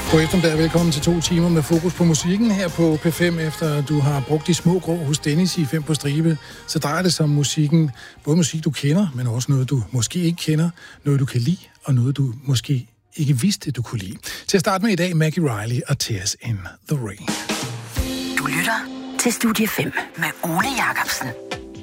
God eftermiddag, velkommen til 2 timer med fokus på musikken her på P5. Efter du har brugt de små grå hos Dennis i 5 på stribe, så drejer det sig om musikken. Både musik, du kender, men også noget, du måske ikke kender. Noget, du kan lide, og noget, du måske ikke vidste, du kunne lide. Til at starte med i dag, Maggie Riley og Tears in the Rain. Du lytter til Studie 5 med Ole Jacobsen.